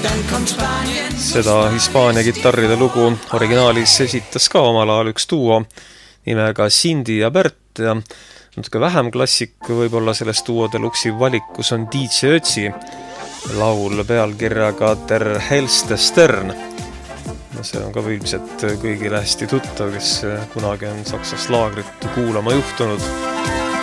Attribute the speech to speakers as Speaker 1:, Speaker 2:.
Speaker 1: Seda Hispaania kitarride lugu originaalis esitas ka omal ajal üks duo nimega Cindy ja Bert ja natuke vähem klassik võib-olla sellest duo deluxi valikus on DJ Ötzi laul pealkirjaga Der hellste Stern. See on ka ilmselt kõigile hästi tuttav, kes kunagi on Saksas laagrit kuulama juhtunud.